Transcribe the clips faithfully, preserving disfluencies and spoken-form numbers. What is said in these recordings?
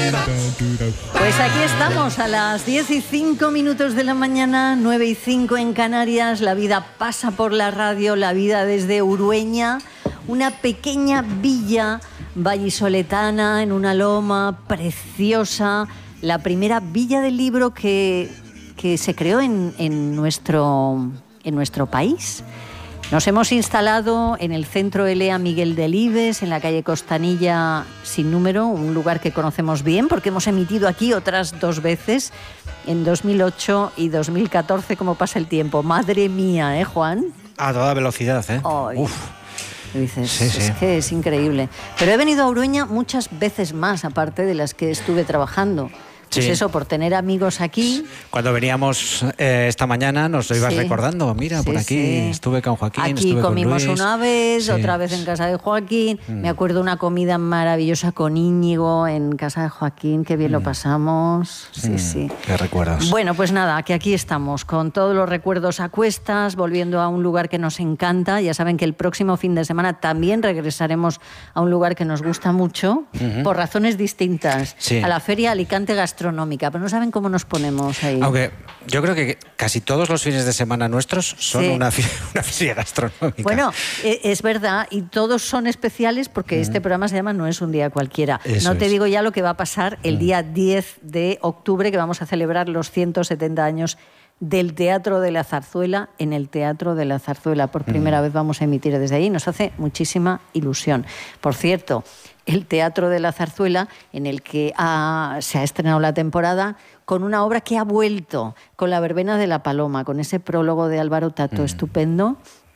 Pues aquí estamos a las diez y cinco minutos de la mañana, nueve y cinco en Canarias. La vida pasa por la radio, la vida desde Urueña, una pequeña villa vallisoletana en una loma preciosa, la primera villa del libro que, que se creó en, en, nuestro, en nuestro país. Nos hemos instalado en el centro Elea Miguel Delibes, en la calle Costanilla sin número, un lugar que conocemos bien porque hemos emitido aquí otras dos veces, en dos mil ocho y dos mil catorce, como pasa el tiempo. Madre mía, ¿eh, Juan? A toda velocidad, ¿eh? Ay. Uf. Dices, Sí, sí. es que es increíble. Pero he venido a Urueña muchas veces más, aparte de las que estuve trabajando. Pues Sí. eso, por tener amigos aquí. Cuando veníamos eh, esta mañana nos lo ibas Sí. recordando. Mira, Sí, por aquí sí. estuve con Joaquín, Aquí estuve comimos con Luis. una vez, Sí. otra vez en casa de Joaquín. Mm. Me acuerdo una comida maravillosa con Íñigo en casa de Joaquín, qué bien Mm. lo pasamos. Sí, Mm, sí. ¿Qué recuerdas? Bueno, pues nada, que aquí estamos, con todos los recuerdos a cuestas, volviendo a un lugar que nos encanta. Ya saben que el próximo fin de semana también regresaremos a un lugar que nos gusta mucho, Ujú. por razones distintas, Sí. a la Feria Alicante Gastronómica. Pero no saben cómo nos ponemos ahí. Aunque yo creo que casi todos los fines de semana nuestros son Sí. una, fi- una feria gastronómica. Bueno, eh, es verdad, y todos son especiales porque Mm. este programa se llama No es un día cualquiera. Eso No te es. digo ya lo que va a pasar el Mm. día diez de octubre, que vamos a celebrar los ciento setenta años del Teatro de la Zarzuela en el Teatro de la Zarzuela. Por primera Mm. vez vamos a emitir desde ahí. Nos hace muchísima ilusión. Por cierto, el Teatro de la Zarzuela, en el que ha- se ha estrenado la temporada con una obra que ha vuelto, con La Verbena de la Paloma, con ese prólogo de Álvaro Tato Mm. estupendo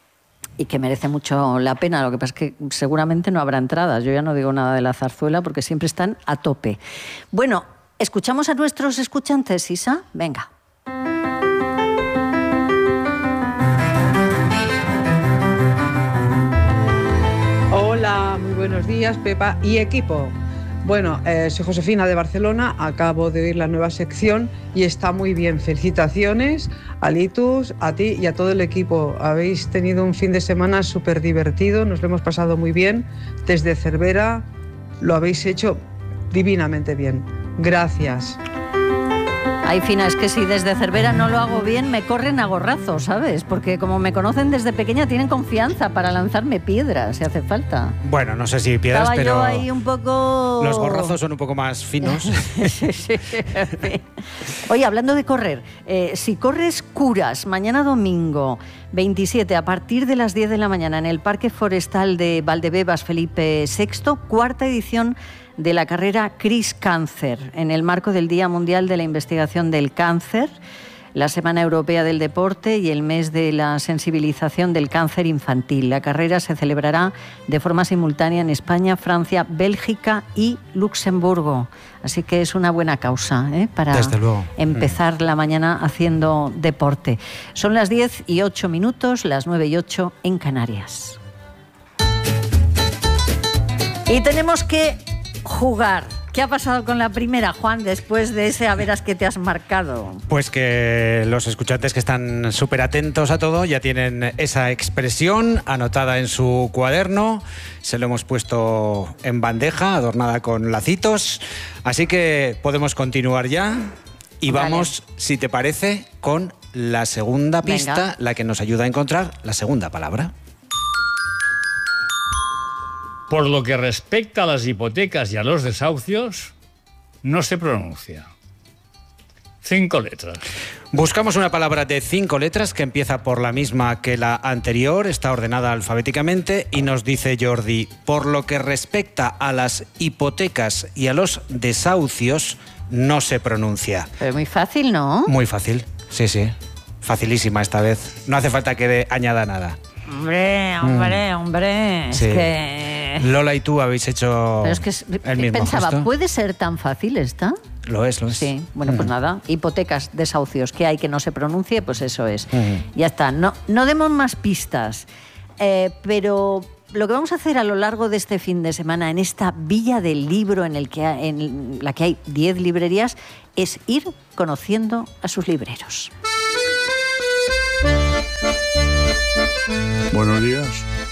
y que merece mucho la pena. Lo que pasa es que seguramente no habrá entradas. Yo ya no digo nada de la zarzuela porque siempre están a tope. Bueno, ¿escuchamos a nuestros escuchantes, Isa? Venga. Hola, muy buenos días, Pepa y equipo. Bueno, eh, soy Josefina de Barcelona, acabo de oír la nueva sección y está muy bien. Felicitaciones a Litus, a ti y a todo el equipo. Habéis tenido un fin de semana súper divertido, nos lo hemos pasado muy bien. Desde Cervera lo habéis hecho divinamente bien. Gracias. Ay, Fina, es que si desde Cervera no lo hago bien, me corren a gorrazos, ¿sabes? Porque como me conocen desde pequeña, tienen confianza para lanzarme piedras, si hace falta. Bueno, no sé si piedras, Estaba pero yo ahí un poco... los gorrazos son un poco más finos. Sí, sí, en fin. Oye, hablando de correr, eh, si corres curas mañana domingo veintisiete a partir de las diez de la mañana en el Parque Forestal de Valdebebas Felipe sexto, cuarta edición de la carrera Cris Cáncer, en el marco del Día Mundial de la Investigación del Cáncer, la Semana Europea del Deporte y el mes de la sensibilización del cáncer infantil. La carrera se celebrará de forma simultánea en España, Francia, Bélgica y Luxemburgo. Así que es una buena causa, ¿eh? Para Desde luego. empezar la mañana haciendo deporte. Son las diez y ocho minutos, las nueve y ocho en Canarias. Y tenemos que jugar. ¿Qué ha pasado con la primera, Juan, después de ese a veras que te has marcado? Pues que los escuchantes que están súper atentos a todo ya tienen esa expresión anotada en su cuaderno. Se lo hemos puesto en bandeja, adornada con lacitos. Así que podemos continuar ya. Y Vale. vamos, si te parece, con la segunda pista, Venga. la que nos ayuda a encontrar la segunda palabra. Por lo que respecta a las hipotecas y a los desahucios, no se pronuncia. Cinco letras. Buscamos una palabra de cinco letras que empieza por la misma que la anterior, está ordenada alfabéticamente y nos dice Jordi, por lo que respecta a las hipotecas y a los desahucios, no se pronuncia. Pero muy fácil, ¿no? Muy fácil, sí, sí. Facilísima esta vez. No hace falta que de- añada nada. Hombre, hombre, hombre. Sí. Es que... Lola y tú habéis hecho Pero es que es- el mismo pensaba, gesto. ¿puede ser tan fácil esta? Lo es, lo es. Sí, bueno, pues Mm. nada, hipotecas, desahucios, que hay que no se pronuncie, pues eso es. Ujú. Ya está, no, no demos más pistas, eh, pero lo que vamos a hacer a lo largo de este fin de semana en esta villa del libro en, el que ha- en la que hay diez librerías es ir conociendo a sus libreros. Buenos días.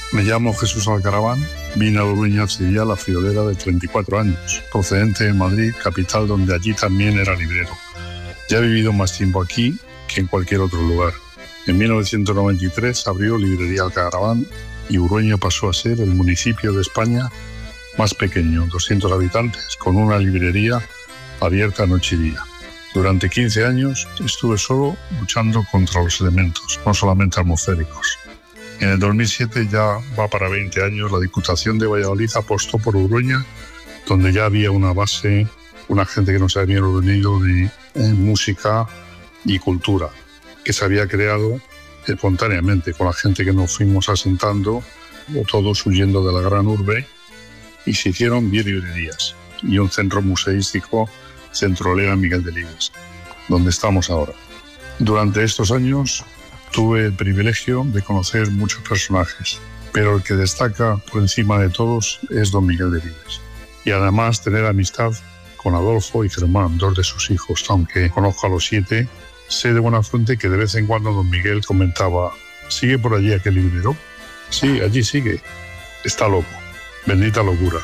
Me llamo Jesús Alcaraván, vine a Urueña hace ya la friolera de treinta y cuatro años, procedente de Madrid, capital donde allí también era librero. Ya he vivido más tiempo aquí que en cualquier otro lugar. En mil novecientos noventa y tres abrió Librería Alcaraván y Urueña pasó a ser el municipio de España más pequeño, doscientos habitantes, con una librería abierta noche y día. Durante quince años estuve solo luchando contra los elementos, no solamente atmosféricos. En el dos mil siete, ya va para veinte años, la Diputación de Valladolid apostó por Urueña, donde ya había una base, una gente que nos había venido de eh, música y cultura, que se había creado espontáneamente con la gente que nos fuimos asentando, todos huyendo de la gran urbe, y se hicieron diez librerías y un centro museístico, Centro Lea Miguel Delibes, donde estamos ahora. Durante estos años tuve el privilegio de conocer muchos personajes, pero el que destaca por encima de todos es don Miguel Delibes. Y además tener amistad con Adolfo y Germán, dos de sus hijos, aunque conozco a los siete. Sé de buena fuente que de vez en cuando don Miguel comentaba: ¿sigue por allí aquel librero? Sí, allí sigue. Está loco. Bendita locura.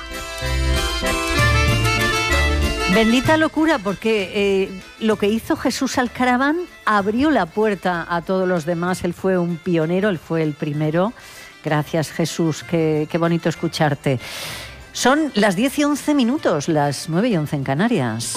Bendita locura, porque eh, lo que hizo Jesús Alcaraván abrió la puerta a todos los demás. Él fue un pionero, él fue el primero. Gracias, Jesús, qué, qué bonito escucharte. Son las diez y once minutos, las nueve y once en Canarias.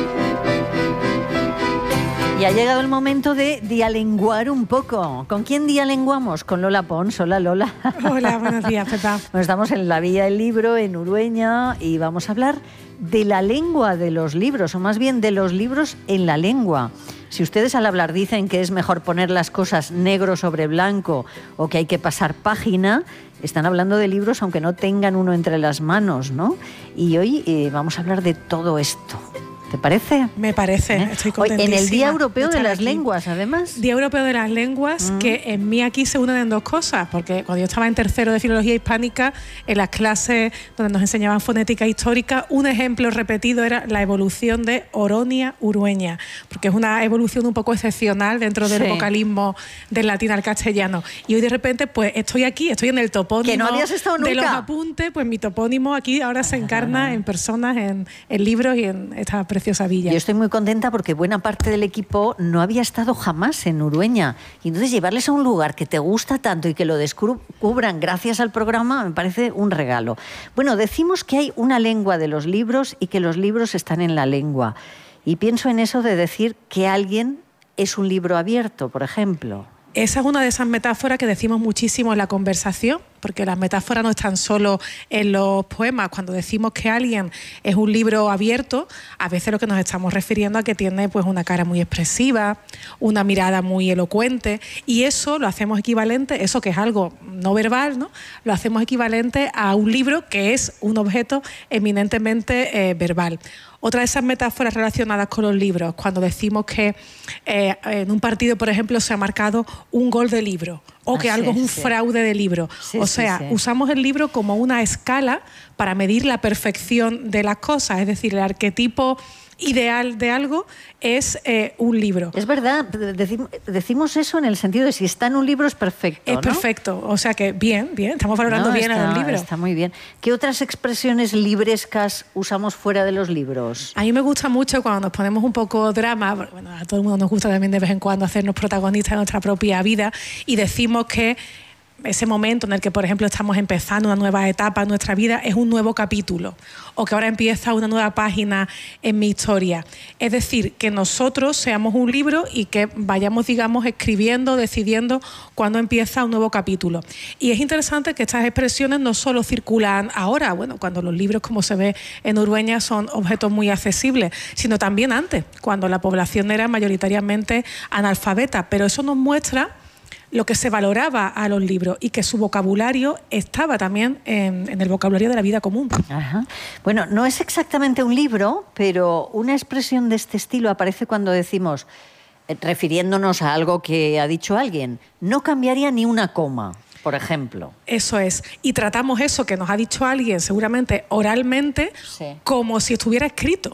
Y ha llegado el momento de dialenguar un poco. ¿Con quién dialenguamos? Con Lola Pons. Hola, Lola. Hola, buenos días, Pepa. Bueno, estamos en la Villa del Libro, en Urueña, y vamos a hablar de la lengua de los libros, o más bien de los libros en la lengua. Si ustedes al hablar dicen que es mejor poner las cosas negro sobre blanco o que hay que pasar página, están hablando de libros aunque no tengan uno entre las manos, ¿no? Y hoy eh, vamos a hablar de todo esto. ¿Te parece? Me parece, ¿Eh? Estoy contentísima. En el Día Europeo de, de las aquí. Lenguas, además. Día Europeo de las Lenguas, mm. que en mí aquí se unen en dos cosas, porque cuando yo estaba en tercero de Filología Hispánica, en las clases donde nos enseñaban fonética histórica, un ejemplo repetido era la evolución de Oronia Urueña, porque es una evolución un poco excepcional dentro del sí. vocalismo del latín al castellano. Y hoy de repente, pues estoy aquí, estoy en el topónimo que no habías estado nunca. De los apuntes, pues mi topónimo aquí ahora se encarna ah. en personas, en, en libros y en esta preciosa villa. Yo estoy muy contenta porque buena parte del equipo no había estado jamás en Urueña. Y entonces llevarles a un lugar que te gusta tanto y que lo descubran gracias al programa me parece un regalo. Bueno, decimos que hay una lengua de los libros y que los libros están en la lengua. Y pienso en eso de decir que alguien es un libro abierto, por ejemplo. Esa es una de esas metáforas que decimos muchísimo en la conversación, porque las metáforas no están solo en los poemas. Cuando decimos que alguien es un libro abierto, a veces lo que nos estamos refiriendo a que tiene pues una cara muy expresiva, una mirada muy elocuente, y eso lo hacemos equivalente, eso que es algo no verbal, ¿no? Lo hacemos equivalente a un libro que es un objeto eminentemente eh, verbal. Otra de esas metáforas relacionadas con los libros, cuando decimos que eh, en un partido, por ejemplo, se ha marcado un gol de libro o que ah, algo sí, es un sí. fraude de libro. Sí, o sea, sí, sí. usamos el libro como una escala para medir la perfección de las cosas, es decir, el arquetipo ideal de algo es eh, un libro. Es verdad, decimos, decimos eso en el sentido de si está en un libro es perfecto, Es ¿no? perfecto, o sea que bien, bien, estamos valorando no, bien está, el libro. Está muy bien. ¿Qué otras expresiones librescas usamos fuera de los libros? A mí me gusta mucho cuando nos ponemos un poco drama, bueno, a todo el mundo nos gusta también de vez en cuando hacernos protagonistas de nuestra propia vida y decimos que ese momento en el que, por ejemplo, estamos empezando una nueva etapa en nuestra vida es un nuevo capítulo o que ahora empieza una nueva página en mi historia. Es decir, que nosotros seamos un libro y que vayamos, digamos, escribiendo, decidiendo cuándo empieza un nuevo capítulo. Y es interesante que estas expresiones no solo circulan ahora, bueno, cuando los libros, como se ve en Urueña, son objetos muy accesibles, sino también antes, cuando la población era mayoritariamente analfabeta. Pero eso nos muestra lo que se valoraba a los libros y que su vocabulario estaba también en, en el vocabulario de la vida común. Ajá. Bueno, no es exactamente un libro, pero una expresión de este estilo aparece cuando decimos, eh, refiriéndonos a algo que ha dicho alguien, no cambiaría ni una coma, por ejemplo. Eso es. Y tratamos eso que nos ha dicho alguien, seguramente oralmente, sí. como si estuviera escrito. O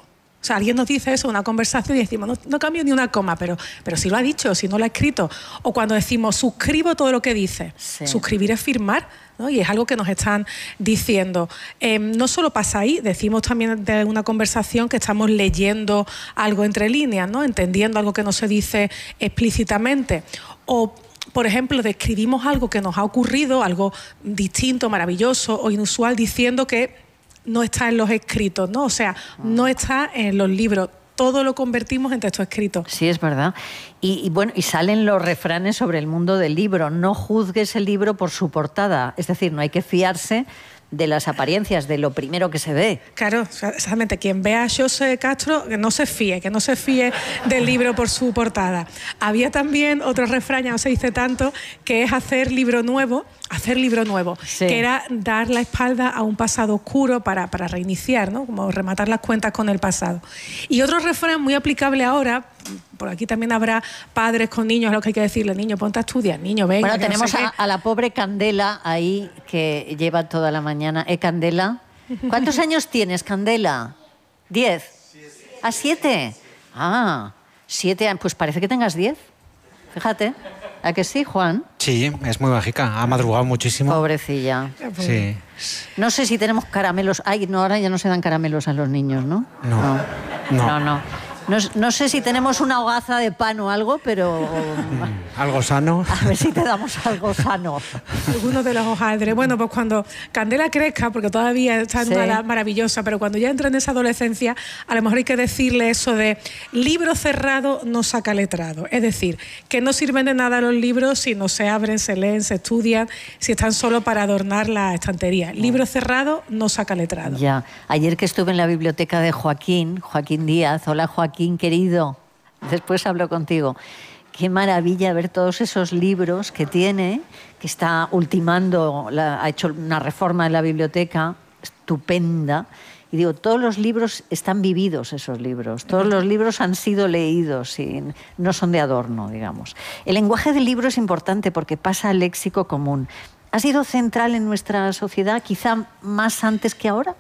O sea, alguien nos dice eso en una conversación y decimos, no, no cambio ni una coma, pero, pero si lo ha dicho, si no lo ha escrito. O cuando decimos, suscribo todo lo que dice. Sí. Suscribir es firmar, ¿no? Y es algo que nos están diciendo. Eh, no solo pasa ahí, decimos también de una conversación que estamos leyendo algo entre líneas, ¿no? Entendiendo algo que no se dice explícitamente. O, por ejemplo, describimos algo que nos ha ocurrido, algo distinto, maravilloso o inusual, diciendo que no está en los escritos, ¿no? O sea, no está en los libros. Todo lo convertimos en texto escrito. Sí, es verdad. Y, y bueno, y salen los refranes sobre el mundo del libro. No juzgues el libro por su portada. Es decir, no hay que fiarse de las apariencias, de lo primero que se ve. Claro, exactamente. Quien vea a José Castro, que no se fíe, que no se fíe del libro por su portada. Había también otro refrán, ya no se dice tanto, que es hacer libro nuevo, hacer libro nuevo, sí. Que era dar la espalda a un pasado oscuro para, para reiniciar, ¿no? Como rematar las cuentas con el pasado. Y otro refrán muy aplicable ahora, por aquí también habrá padres con niños a los que hay que decirle, niño, ponte a estudiar, niño, venga. Bueno, tenemos no sé a, a la pobre Candela ahí que lleva toda la mañana. ¿Eh, Candela? ¿Cuántos años tienes, Candela? ¿Diez? ¿A siete? Ah, siete años. Pues parece que tengas diez. Fíjate. ¿A que sí, Juan? Sí, es muy mágica. Ha madrugado muchísimo. Pobrecilla. Sí. No sé si tenemos caramelos. Ay, no, ahora ya no se dan caramelos a los niños, ¿no? No. No, no. no. no. No, no sé si tenemos una hogaza de pan o algo, pero... Mm, algo sano. A ver si te damos algo sano. Algunos de los hojaldres. Bueno, pues cuando Candela crezca, porque todavía está en sí. una edad maravillosa, pero cuando ya entra en esa adolescencia, a lo mejor hay que decirle eso de libro cerrado no saca letrado. Es decir, que no sirven de nada los libros si no se abren, se leen, se estudian, si están solo para adornar la estantería. Libro cerrado no saca letrado. Ya. Ayer que estuve en la biblioteca de Joaquín, Joaquín Díaz, hola Joaquín, querido, después hablo contigo. Qué maravilla ver todos esos libros que tiene, que está ultimando, la, ha hecho una reforma en la biblioteca estupenda. Y digo, todos los libros están vividos, esos libros. Todos los libros han sido leídos y no son de adorno, digamos. El lenguaje del libro es importante porque pasa al léxico común. ¿Ha sido central en nuestra sociedad, quizá más antes que ahora?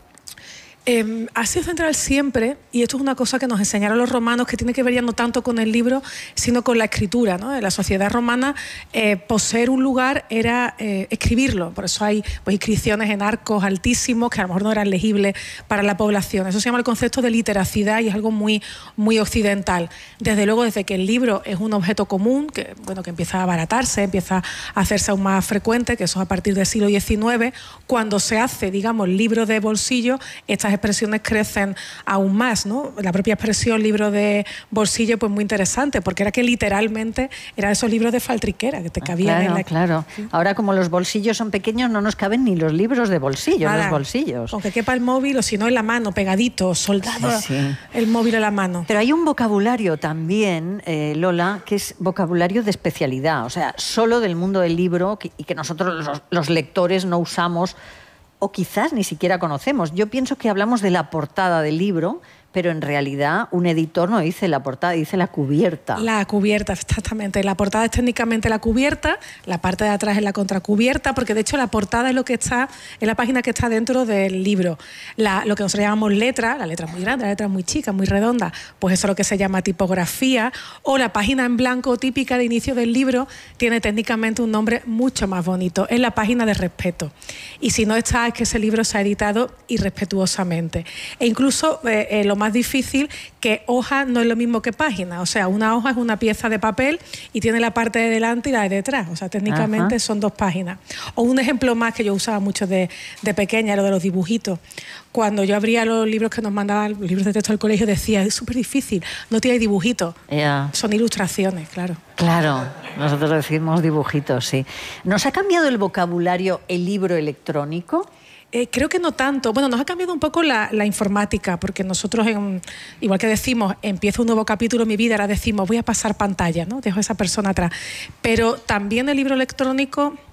Eh, ha sido central siempre, y esto es una cosa que nos enseñaron los romanos, que tiene que ver ya no tanto con el libro, sino con la escritura, ¿no? En la sociedad romana, eh, poseer un lugar era eh, escribirlo. Por eso hay pues, inscripciones en arcos altísimos que a lo mejor no eran legibles para la población. Eso se llama el concepto de literacidad y es algo muy, muy occidental. Desde luego, desde que el libro es un objeto común, que, bueno, que empieza a abaratarse, empieza a hacerse aún más frecuente, que eso es a partir del siglo diecinueve, cuando se hace, digamos, libro de bolsillo, estas expresiones crecen aún más, ¿no? La propia expresión libro de bolsillo, pues muy interesante, porque era que literalmente eran esos libros de faltriquera que te cabían ah, claro, en la... Claro, sí. Ahora como los bolsillos son pequeños no nos caben ni los libros de bolsillo, Nada, los bolsillos. Aunque quepa el móvil o si no en la mano, pegadito, soldado sí, sí. el móvil en la mano. Pero hay un vocabulario también, eh, Lola, que es vocabulario de especialidad, o sea, solo del mundo del libro que, y que nosotros los, los lectores no usamos o quizás ni siquiera conocemos. Yo pienso que hablamos de la portada del libro, pero en realidad un editor no dice la portada, dice la cubierta. La cubierta, exactamente. La portada es técnicamente la cubierta, la parte de atrás es la contracubierta, porque de hecho la portada es lo que está, es la página que está dentro del libro. La, lo que nosotros llamamos letra, la letra es muy grande, la letra es muy chica, muy redonda, pues eso es lo que se llama tipografía, o la página en blanco típica de inicio del libro tiene técnicamente un nombre mucho más bonito, es la página de respeto. Y si no está, es que ese libro se ha editado irrespetuosamente. E incluso eh, eh, lo más más difícil, que hoja no es lo mismo que página. O sea, una hoja es una pieza de papel y tiene la parte de delante y la de detrás. O sea, técnicamente Ajá. son dos páginas. O un ejemplo más que yo usaba mucho de, de pequeña, lo de los dibujitos. Cuando yo abría los libros que nos mandaban, los libros de texto del colegio, decía, es súper difícil, no tiene dibujitos. Yeah. Son ilustraciones, claro. Claro, nosotros decimos dibujitos, sí. ¿Nos ha cambiado el vocabulario el libro electrónico? Eh, creo que no tanto. Bueno, nos ha cambiado un poco la, la informática, porque nosotros, en, igual que decimos, empiezo un nuevo capítulo en mi vida, ahora decimos, voy a pasar pantalla, ¿no? Dejo a esa persona atrás. Pero también el libro electrónico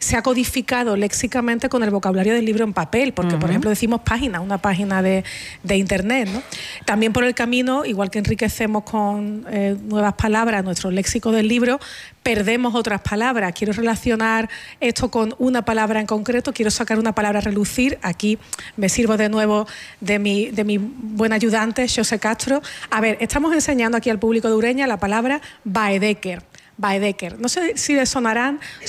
se ha codificado léxicamente con el vocabulario del libro en papel, porque, uh-huh. por ejemplo, decimos página, una página de, de Internet, ¿no? También por el camino, igual que enriquecemos con eh, nuevas palabras nuestro léxico del libro, perdemos otras palabras. Quiero relacionar esto con una palabra en concreto, quiero sacar una palabra a relucir. Aquí me sirvo de nuevo de mi, de mi buen ayudante, José Castro. A ver, estamos enseñando aquí al público de Ureña la palabra Baedeker. Baedeker. No sé si les sonarán,